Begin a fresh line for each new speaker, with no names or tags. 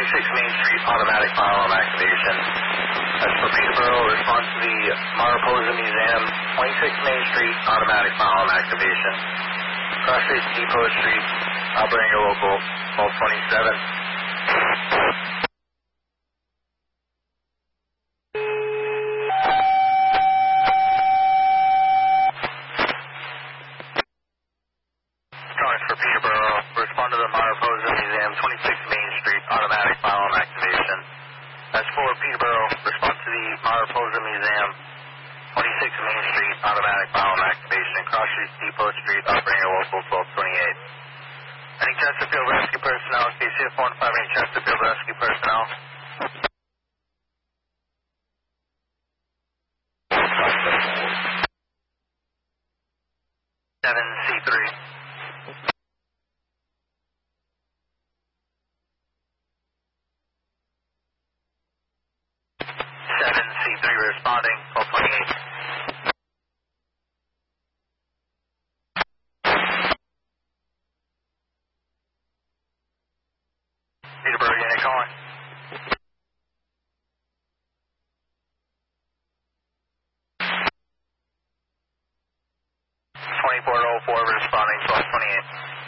Main Street, automatic firearm activation. That's for Peterborough. Response to the Mariposa Museum, 26 Main Street, automatic firearm activation. Cross Street, Depot Street, operating your local, 1227. For Peterborough, respond to the Mariposa Museum, 26 Main Street, automatic firearm activation. That's for Peterborough, respond to the Mariposa Museum, 26 Main Street, automatic firearm activation. Cross Street, Depot Street, operating your local, 1228. Any Chesterfield rescue personnel, KCF 158 Chesterfield rescue personnel. 7C3. 7C3 responding, 1228. Peterborough unit calling. 2404 responding, 1228.